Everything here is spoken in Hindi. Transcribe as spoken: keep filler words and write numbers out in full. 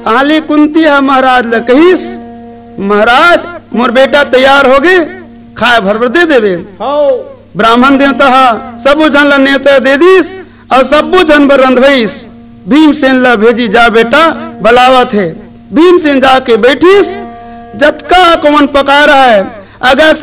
आली कुंती है महाराज ल कहिस, महाराज मोर बेटा तैयार हो गए, खाए भर भर दे देवे। ब्राह्मण देवता सबू जन ला नेता दे दीस और सबू जन बर रंधवईस। भीमसेन ला भेजी, जा बेटा बलावत है। भीमसेन जाके बैठीस, जतका कौन पका रहा है, अगर